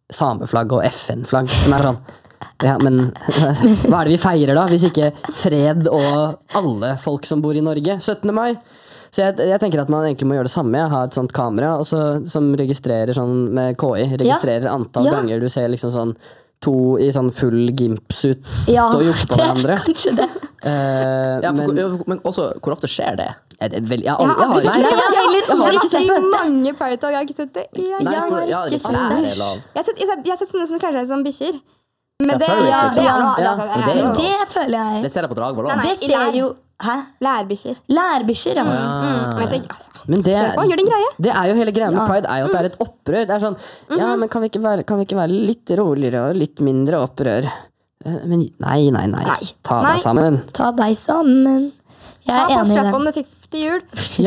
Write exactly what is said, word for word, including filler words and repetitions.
sameflagg og F N-flagg, som er sånn, ja, men hva er det vi feirer da, hvis ikke fred og alle folk som bor i Norge, syttende mai? Så jeg, jeg tenker at man egentlig må gjøre det samme, ha et sånt kamera, og så, som registrerer sånn med K I, registrerer ja. antall ja. ganger du ser liksom sånn, to i sånn full gimpsuit ja, stå gjort på hverandre. Ja, kanskje det. Uh, ja, men, for, men også, hvor ofte skjer det? Er det vel, jeg, jeg har aldri sett det. Jeg har ikke sett det. Mange Pride-tog, jeg har ikke sett det. Jeg, Nei, for, jeg ja, har det ikke er sett det. jeg, har sett, jeg, har, jeg har sett sånne som kanskje er som bikkjer. Men Ja, det, furries, ja, liksom. det, er Ja, noe- ja. altså, Men det er Men noe- det føler jeg. Det ser jeg på Dragvoll Nei, også. nei. Det i lær. ser jo Hæ? Lærbikkjer. Lærbisjer, ja. Ja. Mm, men det, altså, Men det, kjør på, gjør din greie. det er jo hele greia med Ja. Pride, er jo at det er et opprør. Det er sånn, ja, men kan vi ikke være, kan vi ikke være litt roligere og litt mindre opprør? Eh, Men nei, nei, nei. Nei. Ta Nei. deg sammen. Ta deg sammen. Jeg Ta er på enig i det. strap-on du fikk til jul.